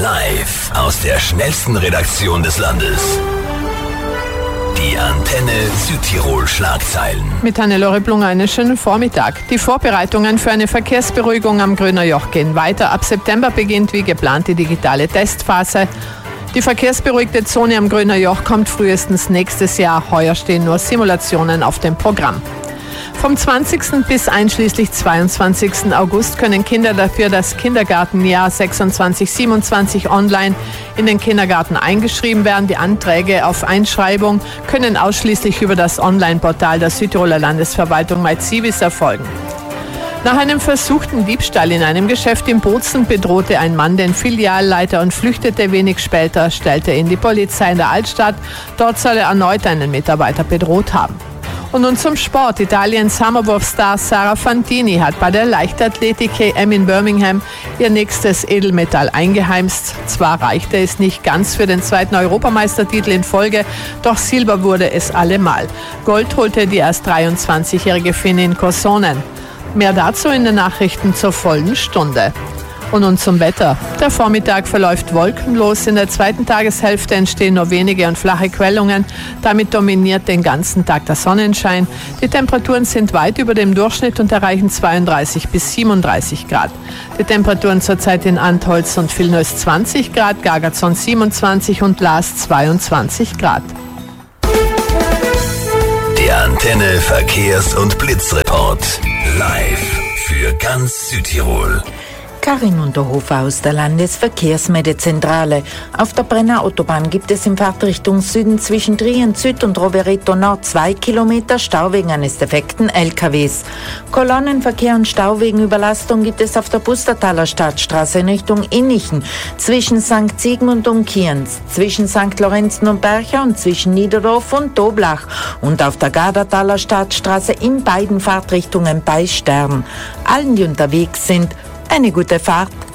Live aus der schnellsten Redaktion des Landes. Die Antenne Südtirol Schlagzeilen. Mit Hannelore Blunger einen schönen Vormittag. Die Vorbereitungen für eine Verkehrsberuhigung am Grüner Joch gehen weiter. Ab September beginnt wie geplant die digitale Testphase. Die verkehrsberuhigte Zone am Grüner Joch kommt frühestens nächstes Jahr. Heuer stehen nur Simulationen auf dem Programm. Vom 20. bis einschließlich 22. August können Kinder dafür das Kindergartenjahr 26/27 online in den Kindergarten eingeschrieben werden. Die Anträge auf Einschreibung können ausschließlich über das Online-Portal der Südtiroler Landesverwaltung MyCivis erfolgen. Nach einem versuchten Diebstahl in einem Geschäft in Bozen bedrohte ein Mann den Filialleiter und flüchtete. Wenig später stellte ihn die Polizei in der Altstadt. Dort soll er erneut einen Mitarbeiter bedroht haben. Und nun zum Sport. Italiens Hammerwurfstar Sara Fantini hat bei der Leichtathletik-EM in Birmingham ihr nächstes Edelmetall eingeheimst. Zwar reichte es nicht ganz für den zweiten Europameistertitel in Folge, doch Silber wurde es allemal. Gold holte die erst 23-jährige Finnin Kosonen. Mehr dazu in den Nachrichten zur vollen Stunde. Und nun zum Wetter. Der Vormittag verläuft wolkenlos. In der zweiten Tageshälfte entstehen nur wenige und flache Quellungen. Damit dominiert den ganzen Tag der Sonnenschein. Die Temperaturen sind weit über dem Durchschnitt und erreichen 32 bis 37 Grad. Die Temperaturen zurzeit in Antholz und Vilnös 20 Grad, Gagazon 27 und Laas 22 Grad. Der Antenne Verkehrs- und Blitzreport. Live für ganz Südtirol. Karin Unterhofer aus der Landesverkehrsmeldezentrale. Auf der Brenner Autobahn gibt es in Fahrtrichtung Süden zwischen Trient Süd und Rovereto Nord 2 Kilometer Stau wegen eines defekten LKWs. Kolonnenverkehr und Stau wegen Überlastung gibt es auf der Pustertaler Stadtstraße in Richtung Innichen, zwischen St. Sigmund und Kienz, zwischen St. Lorenzen und Bercher und zwischen Niederdorf und Doblach und auf der Gardertaler Stadtstraße in beiden Fahrtrichtungen bei Stern. Allen, die unterwegs sind, eine gute Fahrt.